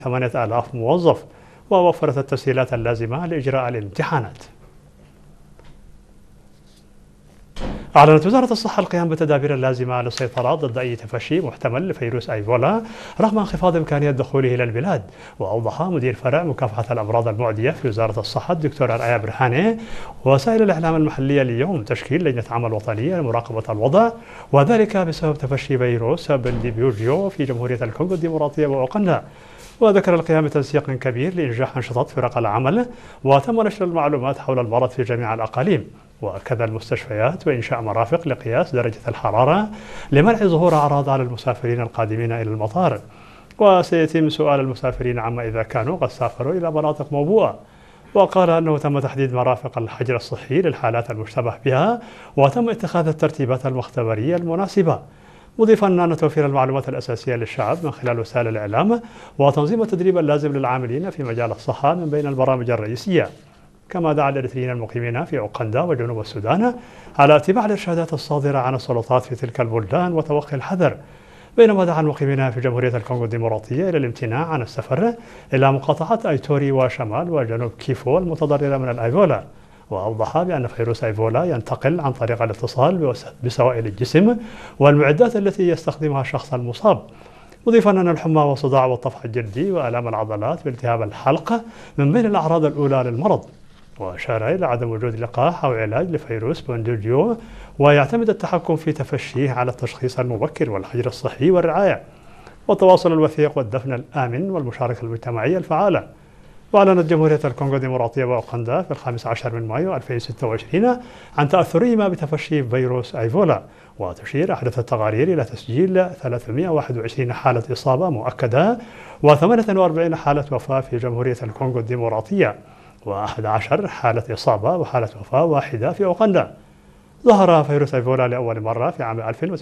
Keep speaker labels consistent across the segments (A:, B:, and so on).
A: 8,000 موظف، ووفرت التسهيلات اللازمة لإجراء الامتحانات. أعلنت وزارة الصحة القيام بالتدابير اللازمة للسيطرة ضد أي تفشي محتمل لفيروس إيبولا رغم انخفاض إمكانية دخوله إلى البلاد. وأوضح مدير فرع مكافحة الأمراض المعدية في وزارة الصحة الدكتور أرعيا برهاني وسائل الإعلام المحلية اليوم تشكيل لجنة عمل وطنية لمراقبة الوضع، وذلك بسبب تفشي فيروس بنديبيوجيو في جمهورية الكونغو الديمقراطية وأوغندا. وذكر القيام بتنسيق كبير لإنجاح أنشطة فرق العمل، وتم نشر المعلومات حول المرض في جميع الأقاليم وكذا المستشفيات، وإنشاء مرافق لقياس درجة الحرارة لمنع ظهور أعراض على المسافرين القادمين إلى المطار. وسيتم سؤال المسافرين عما إذا كانوا قد سافروا إلى مناطق موبوءة. وقال أنه تم تحديد مرافق الحجر الصحي للحالات المشتبه بها، وتم اتخاذ الترتيبات المختبرية المناسبة، مضيفا أن توفير المعلومات الأساسية للشعب من خلال وسائل الإعلام وتنظيم التدريب اللازم للعاملين في مجال الصحة من بين البرامج الرئيسية. كما دعا الإريتريين المقيمين في أوغندا وجنوب السودان على اتباع الإرشادات الصادرة عن السلطات في تلك البلدان وتوخي الحذر، بينما دعا المقيمين في جمهورية الكونغو الديمقراطية إلى الامتناع عن السفر إلى مقاطعات أيتوري وشمال وجنوب كيفو المتضررة من الإيبولا. وأوضح بأن فيروس إيبولا ينتقل عن طريق الاتصال بسوائل الجسم والمعدات التي يستخدمها الشخص المصاب، مضيفا أن الحمى والصداع والطفح الجلدي وآلام العضلات والتهاب الحلق من بين الأعراض الأولى للمرض. وأشار إلى عدم وجود لقاح أو علاج لفيروس بنديبيوجيو، ويعتمد التحكم في تفشيه على التشخيص المبكر والحجر الصحي والرعاية والتواصل الوثيق والدفن الآمن والمشاركة المجتمعية الفعالة. وأعلنت جمهورية الكونغو الديمقراطية وأوغندا في 15 من مايو 2026 عن تأثرهما بتفشي فيروس إيبولا، وتشير أحدث التقارير إلى تسجيل 321 حالة إصابة مؤكدة و48 حالة وفاة في جمهورية الكونغو الديمقراطية، و11 حالة إصابة وحالة وفاة واحدة في أوغندا. ظهر فيروس إيبولا لأول مرة في عام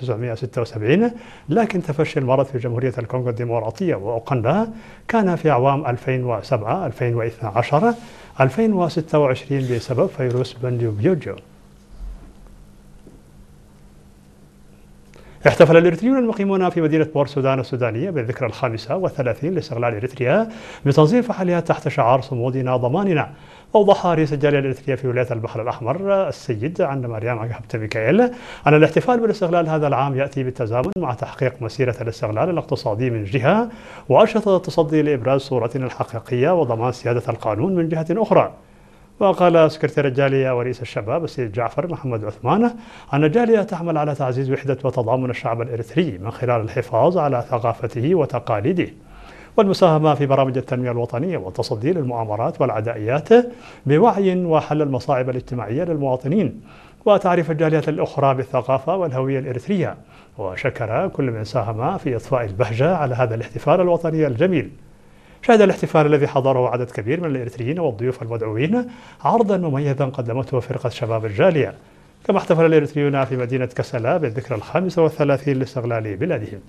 A: 1976، لكن تفشي المرض في جمهورية الكونغو الديمقراطية وأوغندا كان في أعوام 2007 2012 2026 بسبب فيروس بنديبيوجيو. احتفل الإريتريون المقيمون في مدينة بور سودان السودانية بالذكرى 35 لاستقلال إريتريا بتنظيم فعاليات تحت شعار صمودنا ضماننا. أوضح رئيس الجالية الإريترية في ولاية البحر الأحمر السيد عند مريم عقبة ميكائيل أن الاحتفال بالاستقلال هذا العام يأتي بالتزامن مع تحقيق مسيرة الاستقلال الاقتصادي من جهة، وأنشطة التصدي لإبراز صورتنا الحقيقية وضمان سيادة القانون من جهة أخرى. وقال سكرتير الجالية ورئيس الشباب السيد جعفر محمد عثمان أن الجالية تعمل على تعزيز وحدة وتضامن الشعب الإريتري من خلال الحفاظ على ثقافته وتقاليده والمساهمة في برامج التنمية الوطنية والتصدي للمؤامرات والعدائيات بوعي وحل المصاعب الاجتماعية للمواطنين وتعريف الجاليات الأخرى بالثقافة والهوية الإريترية. وشكر كل من ساهم في إضفاء البهجة على هذا الاحتفال الوطني الجميل. شهد الاحتفال الذي حضره عدد كبير من الإريتريين والضيوف المدعوين عرضا مميزا قدمته فرقة شباب الجالية. كما احتفل الإريتريون في مدينة كسلا بالذكرى 35 لاستقلال بلادهم.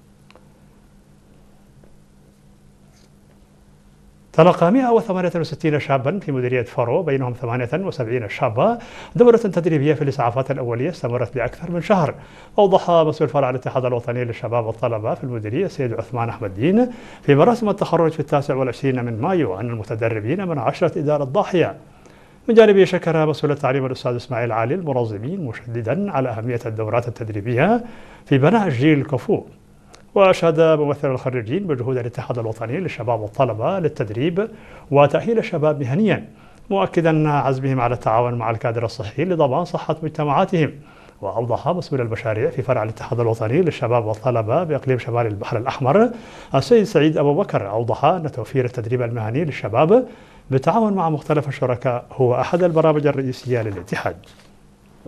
A: تلقى 168 شابا في مديرية فارو بينهم 78 شابة دورة تدريبية في الإسعافات الأولية استمرت لأكثر من شهر. أوضح مسؤول فرع الاتحاد الوطني للشباب والطلبة في المديرية السيد عثمان أحمد دين في مراسم التخرج في 29 من مايو أن المتدربين من 10 إدارة ضاحية. من جانبه شكر مسؤول التعليم الأستاذ إسماعيل علي المنظمين مشددا على أهمية الدورات التدريبية في بناء الجيل الكفؤ. وأشاد ممثل الخريجين بجهود الاتحاد الوطني للشباب والطلبة للتدريب وتأهيل الشباب مهنيا، مؤكدا عزمهم على التعاون مع الكادر الصحي لضمان صحة مجتمعاتهم. وأوضح مسؤول المشاريع في فرع الاتحاد الوطني للشباب والطلبة بإقليم شمال البحر الأحمر السيد سعيد أبو بكر أوضح أن توفير التدريب المهني للشباب بالتعاون مع مختلف الشركاء هو أحد البرامج الرئيسية للاتحاد.